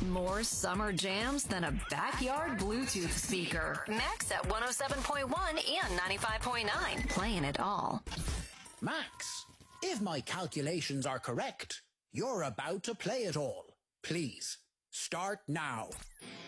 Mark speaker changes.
Speaker 1: More summer jams than a backyard Bluetooth speaker. Max at 107.1 and 95.9. Playing it all.
Speaker 2: Max, if my calculations are correct, you're about to play it all. Please, start now.